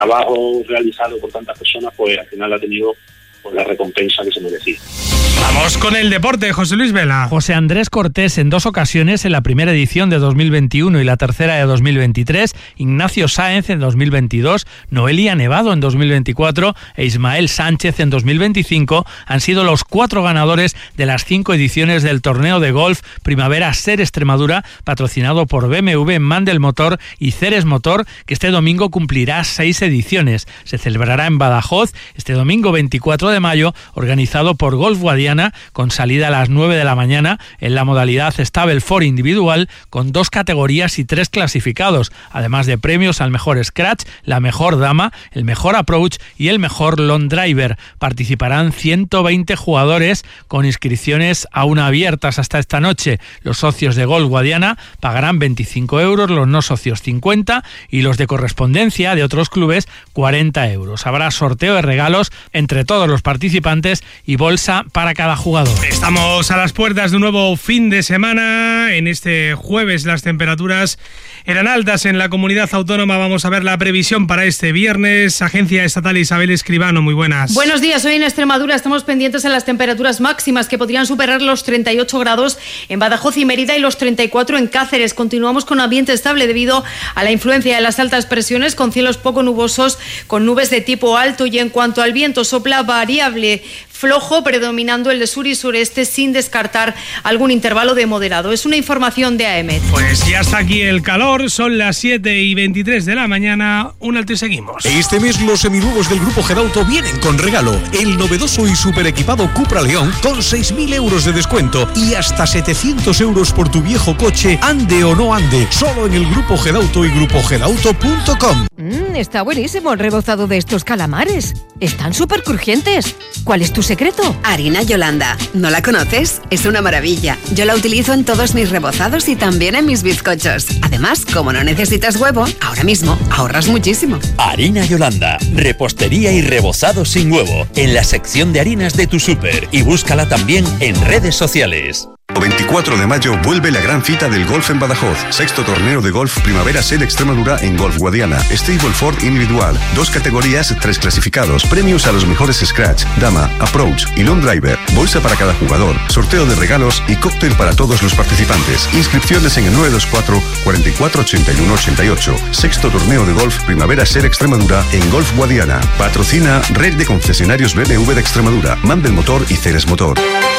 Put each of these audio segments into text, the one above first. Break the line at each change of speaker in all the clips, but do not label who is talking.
trabajo realizado por tantas personas, pues al final ha tenido pues la recompensa que se merecía.
Vamos con el deporte, José Luis Vela.
José Andrés Cortés en 2 ocasiones, en la primera edición de 2021 y la tercera de 2023, Ignacio Sáenz en 2022, Noelia Nevado en 2024 e Ismael Sánchez en 2025 han sido los 4 ganadores de las 5 ediciones del torneo de golf Primavera Ser Extremadura, patrocinado por BMW, Mandel Motor y Ceres Motor, que este domingo cumplirá 6 ediciones. Se celebrará en Badajoz este domingo 24 de mayo, organizado por Golf Guadiana, con salida a las 9 de la mañana en la modalidad Stable 4 individual, con 2 categorías y 3 clasificados, además de premios al mejor scratch, la mejor dama, el mejor approach y el mejor long driver. Participarán 120 jugadores con inscripciones aún abiertas hasta esta noche. Los socios de Golf Guadiana pagarán 25 euros, los no socios 50 y los de correspondencia de otros clubes 40 euros. Habrá sorteo de regalos entre todos los participantes y bolsa para cada jugador.
Estamos a las puertas de un nuevo fin de semana. En este jueves las temperaturas eran altas en la comunidad autónoma. Vamos a ver la previsión para este viernes. Agencia Estatal Isabel Escribano, muy buenas.
Buenos días. Hoy en Extremadura estamos pendientes en las temperaturas máximas que podrían superar los 38 grados en Badajoz y Mérida y los 34 en Cáceres. Continuamos con ambiente estable debido a la influencia de las altas presiones, con cielos poco nubosos, con nubes de tipo alto, y en cuanto al viento sopla variable flojo, predominando el de sur y sureste, sin descartar algún intervalo de moderado. Es una información de AEMET.
Pues ya está aquí el calor, son las 7:23 de la mañana, un alto y seguimos.
Este mes los seminuevos del Grupo Gedauto vienen con regalo. El novedoso y super equipado Cupra León con 6.000 euros de descuento y hasta 700 euros por tu viejo coche, ande o no ande, solo en el Grupo Gedauto y grupogedauto.com.
Está buenísimo el rebozado de estos calamares. Están súper crujientes. ¿Cuál es tu secreto?
Harina Yolanda. ¿No la conoces? Es una maravilla. Yo la utilizo en todos mis rebozados y también en mis bizcochos. Además, como no necesitas huevo, ahora mismo ahorras muchísimo.
Harina Yolanda. Repostería y rebozado sin huevo. En la sección de harinas de tu súper. Y búscala también en redes sociales.
El 24 de mayo vuelve la gran cita del golf en Badajoz. 6º torneo de golf Primavera Ser Extremadura en Golf Guadiana. Stable 4 individual. 2 categorías, 3 clasificados. Premios a los mejores scratch, dama, approach y long driver. Bolsa para cada jugador. Sorteo de regalos y cóctel para todos los participantes. Inscripciones en el 924 44 81 88. 6º torneo de golf Primavera Ser Extremadura en Golf Guadiana. Patrocina Red de Concesionarios BMW de Extremadura, Mandel Motor y Ceres Motor.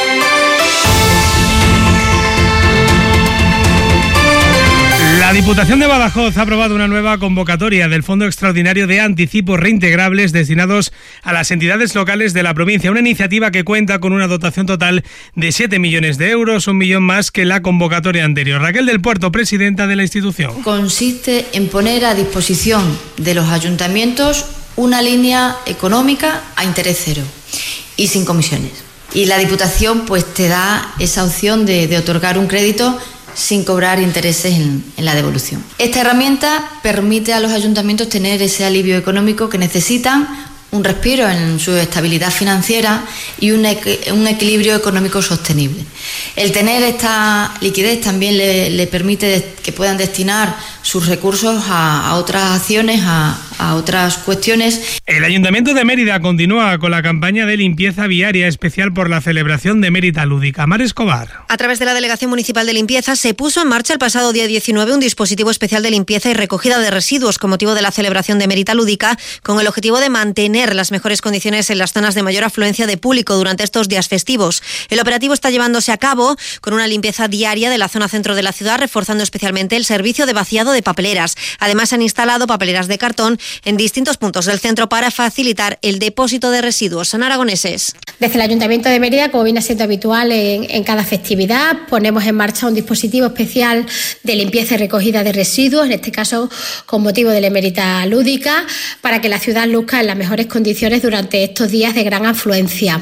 La Diputación de Badajoz ha aprobado una nueva convocatoria del Fondo Extraordinario de Anticipos Reintegrables destinados a las entidades locales de la provincia. Una iniciativa que cuenta con una dotación total de 7 millones de euros, 1 millón más que la convocatoria anterior. Raquel del Puerto, presidenta de la institución.
Consiste en poner a disposición de los ayuntamientos una línea económica a interés cero y sin comisiones. Y la Diputación pues te da esa opción de otorgar un crédito sin cobrar intereses en la devolución. Esta herramienta permite a los ayuntamientos tener ese alivio económico que necesitan, un respiro en su estabilidad financiera y un equilibrio económico sostenible. El tener esta liquidez también le permite que puedan destinar sus recursos a otras acciones, a otras cuestiones.
El Ayuntamiento de Mérida continúa con la campaña de limpieza viaria especial por la celebración de Mérida Lúdica. Mar Escobar.
A través de la Delegación Municipal de Limpieza se puso en marcha el pasado día 19 un dispositivo especial de limpieza y recogida de residuos con motivo de la celebración de Mérida Lúdica, con el objetivo de mantener las mejores condiciones en las zonas de mayor afluencia de público durante estos días festivos. El operativo está llevándose a cabo con una limpieza diaria de la zona centro de la ciudad, reforzando especialmente el servicio de vaciado de papeleras. Además, se han instalado papeleras de cartón en distintos puntos del centro para facilitar el depósito de residuos. Son aragoneses.
Desde el Ayuntamiento de Mérida, como viene siendo habitual en cada festividad, ponemos en marcha un dispositivo especial de limpieza y recogida de residuos, en este caso con motivo de la Mérida Lúdica, para que la ciudad luzca en las mejores condiciones durante estos días de gran afluencia.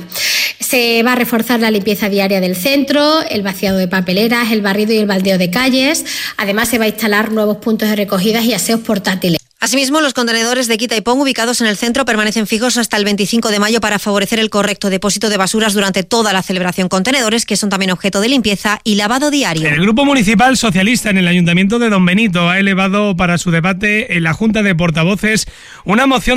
Se va a reforzar la limpieza diaria del centro, el vaciado de papeleras, el barrido y el baldeo de calles. Además, se va a instalar nuevos puntos de recogidas y aseos portátiles.
Asimismo, los contenedores de quita y pon ubicados en el centro permanecen fijos hasta el 25 de mayo para favorecer el correcto depósito de basuras durante toda la celebración. Contenedores que son también objeto de limpieza y lavado diario.
El Grupo Municipal Socialista en el Ayuntamiento de Don Benito ha elevado para su debate en la Junta de Portavoces una moción